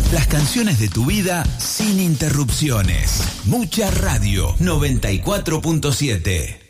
Las canciones de tu vida sin interrupciones. Mucha Radio 94.7.